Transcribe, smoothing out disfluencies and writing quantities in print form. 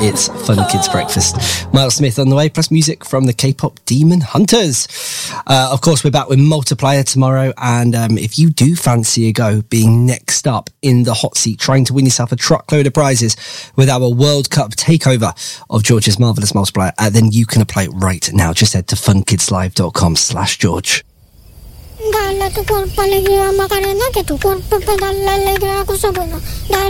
It's Fun Kids Breakfast. Miles Smith on the way, plus music from the K-pop Demon Hunters. Of course, we're back with Multiplier tomorrow, and if you do fancy a go being next up in the hot seat, trying to win yourself a truckload of prizes with our World Cup takeover of George's Marvellous Multiplier, then you can apply it right now. Just head to funkidslive.com/George. Dalla tu colpa alegría Macarena, que tu cuerpo pedala alegría cosa buena. Dale